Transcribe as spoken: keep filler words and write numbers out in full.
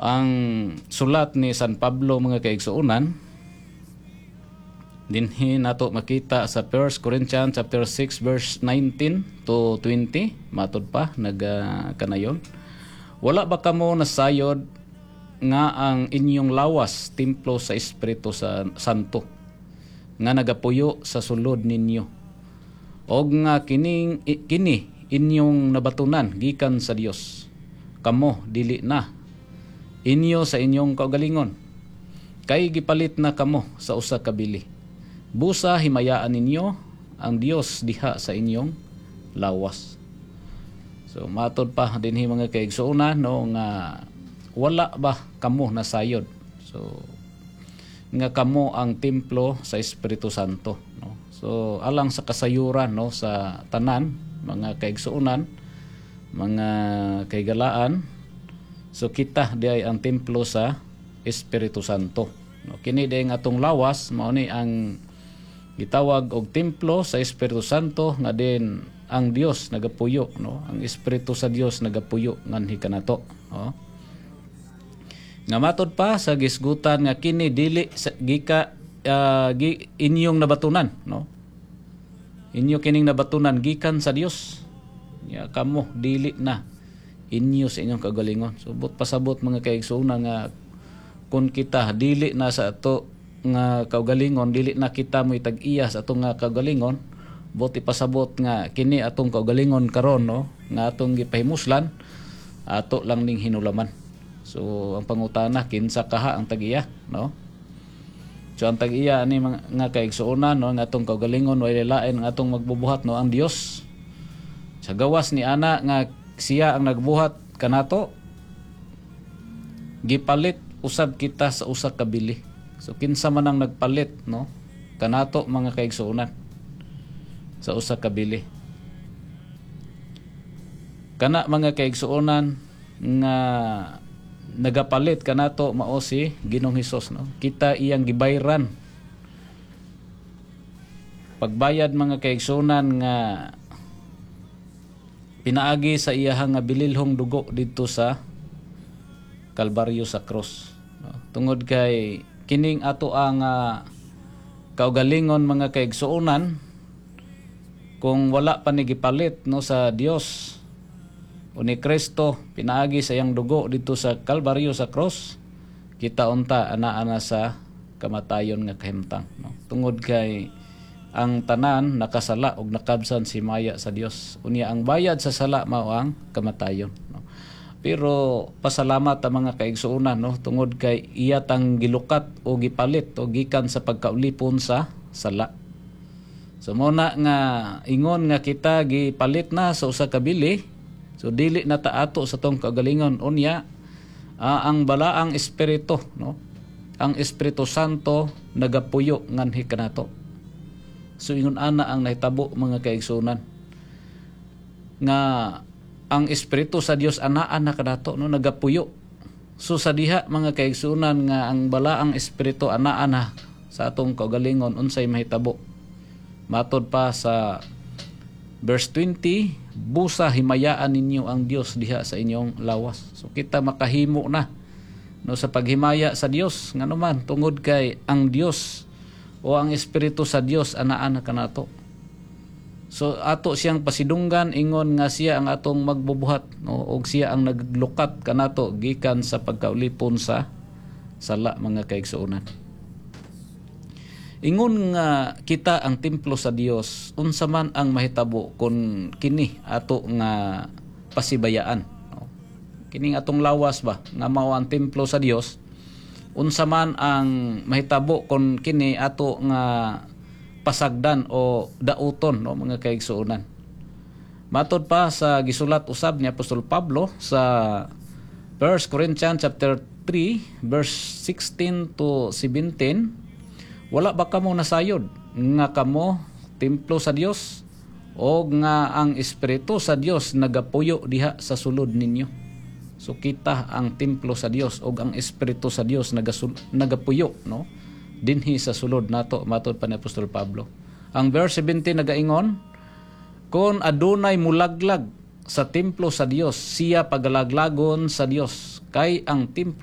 Ang sulat ni San Pablo mga kaigsuonan dinhi nato makita sa First Corinthians chapter six verse nineteen to twenty, matod pa naga kanayon. Wala ba kamo nasayod nga ang inyong lawas templo sa Espiritu sa Santo nga nagapuyo sa sulod ninyo, og nga kining kini inyong nabatunan gikan sa Dios, kamo dili na inyo sa inyong kaugalingon, kay gipalit na kamo sa usa ka bili. Busa himayaan ninyo ang Dios diha sa inyong lawas. So matod pa dinhi mga kaigsuonan no nga wala ba kamo nasayod. So nga kamo ang templo sa Espiritu Santo, no. So alang sa kasayuran no sa tanan mga kaigsuonan, mga kaigalaan, so kita di ay ang templo sa Espiritu Santo, no. Kini di ang atong lawas mao ni ang gitawag og templo sa Espiritu Santo nga din ang Dios nagapuyo, no. Ang Espiritu sa Dios nagapuyo nganhi kanato, no. Nga matod pa sa gisgutan nga kini dili sa, gika uh, gi, inyong nabatunan, no. Inyo kining nabatunan gikan sa Dios. Ya kamo dili na inyo sa inyong kagalingon. So but pasabot mga kaigsuonan nga kun kita dili na sa ato nga kaugalingon, dili na kita mo itag-iya sa atong nga kaugalingon, but ipasabot nga kini atong kaugalingon karon, no, nga atong gipahimuslan ato lang ning hinulaman. So ang pangutana kinsa kaha ang tag-iya, no. So ang tag-iya ani mga nga kaigsuonan, no, nga atong kaugalingon way lain nga atong magbubuhat, no, ang Dios. Sa gawas ni ana nga siya ang nagbuhat kanato, gipalit usab kita sa usa ka bili. So kinsa man ang nagpalit, no, kanato mga kaigsuonan sa usa ka bili. Kana mga kaigsuonan nga nagapalit kanato mao si Ginoong Hesus, no. Kita iyang gibayran. Pagbayad mga kaigsuonan nga pinaagi sa iyahang nga bililhong dugo didto sa Kalbaryo sa cross, no. Tungod kay kining ato ang uh, kaugalingon mga kaigsuonan, kung wala pa ni gipalit, no, sa Dios o ni Kristo pinaagi sa iyang dugo dito sa Kalbaryo sa cross, kita unta ana-ana sa kamatayon nga kahimtang, no. Tungod kay ang tanan nakasala og nakabsan si maya sa Dios, unya ang bayad sa sala mao ang kamatayon, no. Pero pasalamat ang mga kaigsuonan, no, tungod kay iya tang gilukat o gipalit o gikan sa pagkaulipon sa sala. So muna nga ingon nga kita gipalit na sa usa ka bili, so dili na ta ato sa tong kagalingon, unya uh, ang balaang espiritu, no, ang Espiritu Santo nagapuyo nganhi kanato. So ingon ana ang nahitabo mga kaigsuonan nga ang Espiritu sa Dios anaan na kanato, no, nagapuyo. So sa diha mga kaigsuonan nga ang balaang espiritu anaan na sa atong kaugalingon, unsay mahitabo? Matod pa sa verse twenty, busa himayaan ninyo ang Dios diha sa inyong lawas. So kita makahimo na, no, sa paghimaya sa Dios nganuman, tungod kay ang Dios o ang Espiritu sa Dios anaan na kanato. So ato siyang pasidunggan ingon nga siya ang atong magbubuhat, no, og siya ang naglukat kanato gikan sa pagkaulipon sa sala mga kaigsuonan. Ingon nga kita ang templo sa Dios, unsa man ang mahitabo kun kini ato nga pasibayaan, no. Kining atong lawas ba nga mao ang templo sa Dios, unsa man ang mahitabo kun kini ato nga pasagdan o dauton, no, mga kaigsuonan. Matod pa sa gisulat usab ni Apostol Pablo sa First Corinthians chapter three verse sixteen to seventeen, wala ba kamo nasayod nga kamo templo sa Dios o nga ang Espiritu sa Dios nagapuyo diha sa sulod ninyo. So kita ang templo sa Dios o ang Espiritu sa Dios nagasul- nagapuyo, no, dinhi sa sulod nato, matod pa ni Apostol Pablo. Ang verse seventeen nagaingon, kung adunay mulaglag sa templo sa Dios, siya pagalaglagon sa Dios, kay ang templo